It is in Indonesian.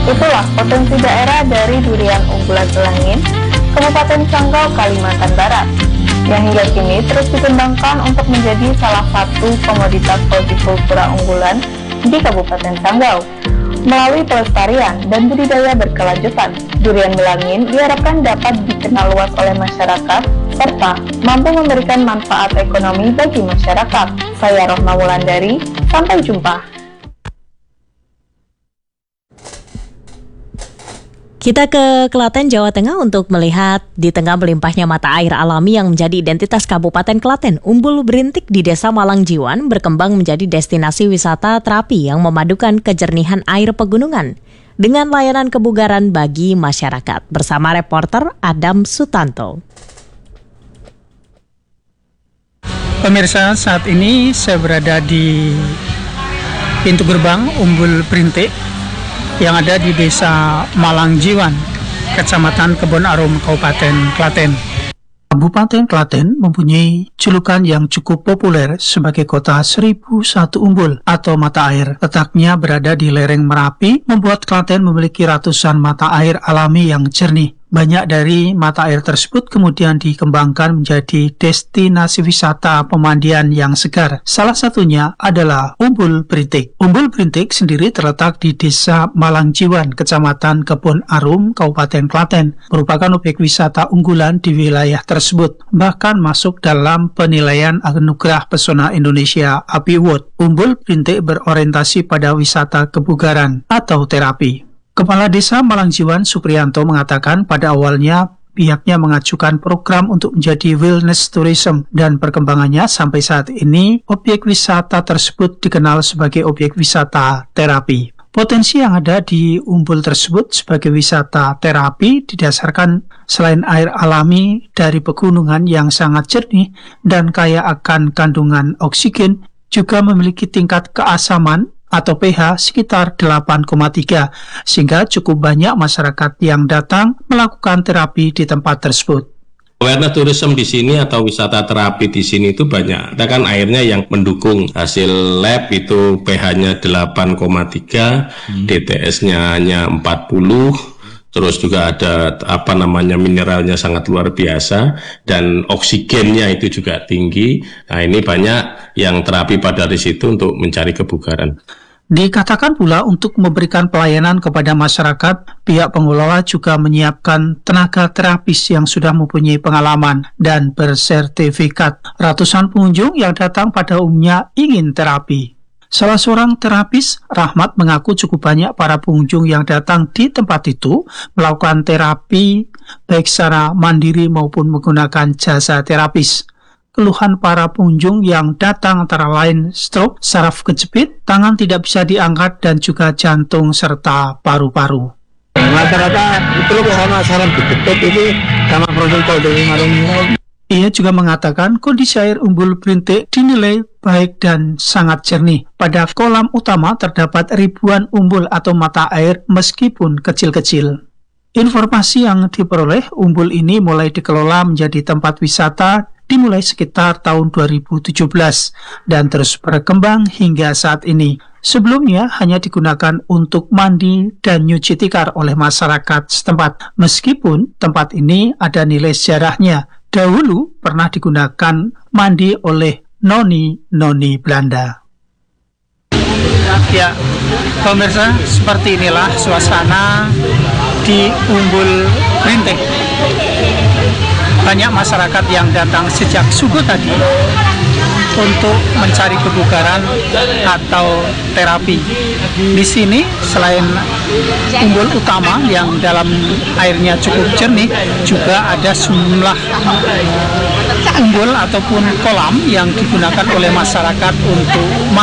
Itulah potensi daerah dari durian unggulan Belangin, Kabupaten Sanggau, Kalimantan Barat, yang hingga kini terus dikembangkan untuk menjadi salah satu komoditas hortikultura unggulan di Kabupaten Sanggau. Melalui pelestarian dan budidaya berkelanjutan, durian Belangin diharapkan dapat dikenal luas oleh masyarakat serta mampu memberikan manfaat ekonomi bagi masyarakat. Saya Rohma Wulandari, sampai jumpa. Kita ke Klaten, Jawa Tengah untuk melihat di tengah melimpahnya mata air alami yang menjadi identitas Kabupaten Klaten, Umbul Brintik di Desa Malangjiwan berkembang menjadi destinasi wisata terapi yang memadukan kejernihan air pegunungan dengan layanan kebugaran bagi masyarakat. Bersama reporter Adam Sutanto. Pemirsa, saat ini saya berada di pintu gerbang Umbul Brintik yang ada di Desa Malangjiwan, Kecamatan Kebon Arum, Kabupaten Klaten. Kabupaten Klaten mempunyai julukan yang cukup populer sebagai kota 1001 umbul atau mata air. Letaknya berada di lereng Merapi, membuat Klaten memiliki ratusan mata air alami yang jernih. Banyak dari mata air tersebut kemudian dikembangkan menjadi destinasi wisata pemandian yang segar. Salah satunya adalah Umbul Brintik. Umbul Brintik sendiri terletak di Desa Malangjiwan, Kecamatan Kebon Arum, Kabupaten Klaten, merupakan objek wisata unggulan di wilayah tersebut, bahkan masuk dalam penilaian Anugerah Pesona Indonesia API Award. Umbul Brintik berorientasi pada wisata kebugaran atau terapi. Kepala Desa Malangjiwan Supriyanto mengatakan pada awalnya pihaknya mengajukan program untuk menjadi wellness tourism dan perkembangannya sampai saat ini objek wisata tersebut dikenal sebagai objek wisata terapi. Potensi yang ada di umbul tersebut sebagai wisata terapi didasarkan selain air alami dari pegunungan yang sangat jernih dan kaya akan kandungan oksigen, juga memiliki tingkat keasaman atau pH sekitar 8,3, sehingga cukup banyak masyarakat yang datang melakukan terapi di tempat tersebut. Wellness tourism di sini atau wisata terapi di sini itu banyak. Kita kan airnya yang mendukung. Hasil lab itu pH-nya 8,3, DTS-nya hanya 40. Terus juga ada mineralnya sangat luar biasa dan oksigennya itu juga tinggi. Nah, ini banyak yang terapi pada di situ untuk mencari kebugaran. Dikatakan pula untuk memberikan pelayanan kepada masyarakat, pihak pengelola juga menyiapkan tenaga terapis yang sudah mempunyai pengalaman dan bersertifikat. Ratusan pengunjung yang datang pada umumnya ingin terapi. Salah seorang terapis, Rahmat, mengaku cukup banyak para pengunjung yang datang di tempat itu melakukan terapi baik secara mandiri maupun menggunakan jasa terapis. Keluhan para pengunjung yang datang antara lain stroke, saraf kejepit, tangan tidak bisa diangkat, dan juga jantung serta paru-paru. Rata-rata itu karena saraf kejepit itu sama protokol dari marungnya. Ia juga mengatakan kondisi air Umbul Brintik dinilai baik dan sangat jernih. Pada kolam utama terdapat ribuan umbul atau mata air meskipun kecil-kecil. Informasi yang diperoleh, umbul ini mulai dikelola menjadi tempat wisata dimulai sekitar tahun 2017 dan terus berkembang hingga saat ini. Sebelumnya hanya digunakan untuk mandi dan nyuci tikar oleh masyarakat setempat. Meskipun tempat ini ada nilai sejarahnya, dahulu pernah digunakan mandi oleh noni-noni Belanda. Ya, pemirsa, seperti inilah suasana di Umbul Brintik. Banyak masyarakat yang datang sejak subuh tadi untuk mencari kebugaran atau terapi. Di sini selain umbul utama yang dalam airnya cukup jernih, juga ada sejumlah umbul ataupun kolam yang digunakan oleh masyarakat untuk